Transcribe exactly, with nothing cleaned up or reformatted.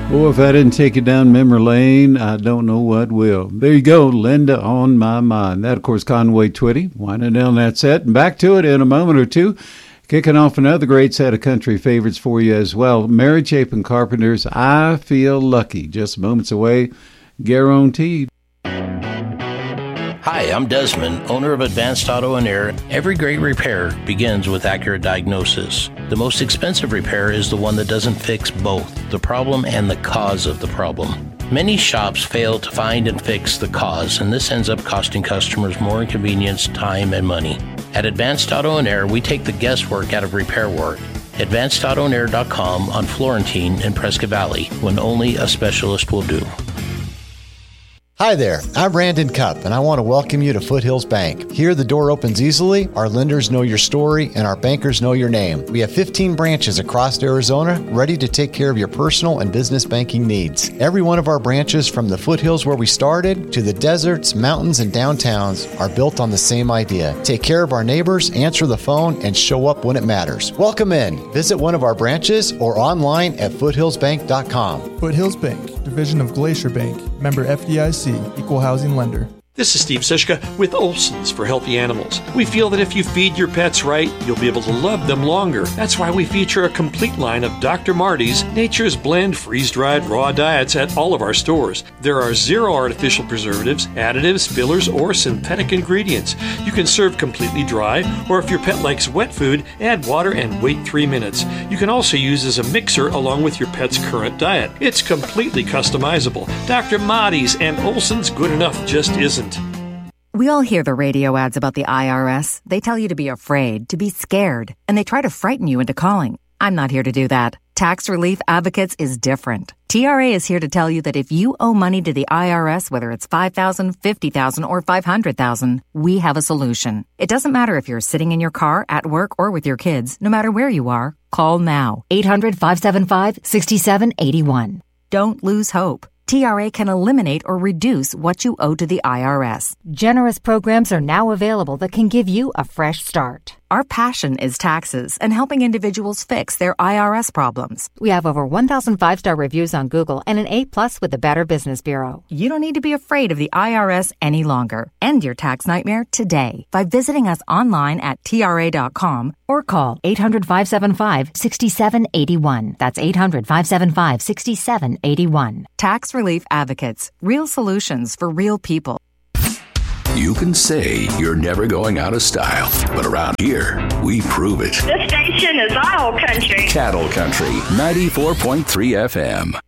Boy, if I didn't take you down memory lane, I don't know what will. There you go, Linda on My Mind. That, of course, Conway Twitty, winding down that set. And back to it in a moment or two. Kicking off another great set of country favorites for you as well. Mary Chapin Carpenter's I Feel Lucky. Just moments away, guaranteed. Hi, I'm Desmond, owner of Advanced Auto and Air. Every great repair begins with accurate diagnosis. The most expensive repair is the one that doesn't fix both the problem and the cause of the problem. Many shops fail to find and fix the cause, and this ends up costing customers more inconvenience, time, and money. At Advanced Auto and Air, we take the guesswork out of repair work. advanced auto and air dot com on Florentine and Prescott Valley, when only a specialist will do. Hi there, I'm Brandon Cupp, and I want to welcome you to Foothills Bank. Here, the door opens easily, our lenders know your story, and our bankers know your name. We have fifteen branches across Arizona ready to take care of your personal and business banking needs. Every one of our branches, from the foothills where we started to the deserts, mountains, and downtowns, are built on the same idea. Take care of our neighbors, answer the phone, and show up when it matters. Welcome in. Visit one of our branches or online at foothills bank dot com. Foothills Bank, division of Glacier Bank, member F D I C, equal housing lender. This is Steve Sischka with Olson's for Healthy Animals. We feel that if you feed your pets right, you'll be able to love them longer. That's why we feature a complete line of Doctor Marty's Nature's Blend freeze-dried raw diets at all of our stores. There are zero artificial preservatives, additives, fillers, or synthetic ingredients. You can serve completely dry, or if your pet likes wet food, add water and wait three minutes. You can also use as a mixer along with your pet's current diet. It's completely customizable. Doctor Marty's and Olson's good enough just isn't. We all hear the radio ads about the I R S. They tell you to be afraid, to be scared, and they try to frighten you into calling. I'm not here to do that. Tax Relief Advocates is different. T R A is here to tell you that if you owe money to the I R S, whether it's five thousand dollars, fifty thousand dollars, or five hundred thousand dollars, we have a solution. It doesn't matter if you're sitting in your car, at work, or with your kids. No matter where you are, call now. eight hundred, five seven five, six seven eight one. Don't lose hope. T R A can eliminate or reduce what you owe to the I R S. Generous programs are now available that can give you a fresh start. Our passion is taxes and helping individuals fix their I R S problems. We have over one thousand five-star reviews on Google and an A plus with the Better Business Bureau. You don't need to be afraid of the I R S any longer. End your tax nightmare today by visiting us online at T R A dot com or call eight hundred, five seven five, six seven eight one. That's eight hundred, five seven five, six seven eight one. Tax Relief Advocates. Real solutions for real people. You can say you're never going out of style, but around here, we prove it. This station is all country. Cattle Country, ninety-four point three F M.